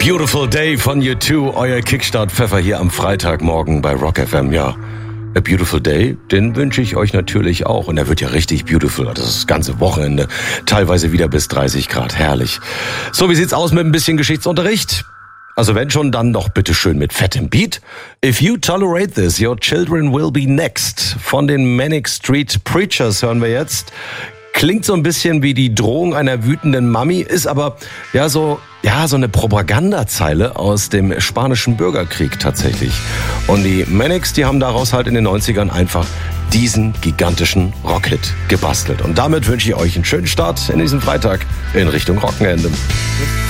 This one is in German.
Beautiful Day von U2, euer Kickstart-Pfeffer hier am Freitagmorgen bei Rock FM. Ja, A Beautiful Day, den wünsche ich euch natürlich auch. Und er wird ja richtig beautiful. Das ist das ganze Wochenende. Teilweise wieder bis 30 Grad. Herrlich. So, wie sieht's aus mit ein bisschen Geschichtsunterricht? Also wenn schon, dann doch bitte schön mit fettem Beat. If you tolerate this, your children will be next. Von den Manic Street Preachers hören wir jetzt. Klingt so ein bisschen wie die Drohung einer wütenden Mami, ist aber so eine Propagandazeile aus dem spanischen Bürgerkrieg tatsächlich. Und die Manics, die haben daraus halt in den 90ern einfach diesen gigantischen Rockhit gebastelt. Und damit wünsche ich euch einen schönen Start in diesem Freitag in Richtung Rockenende.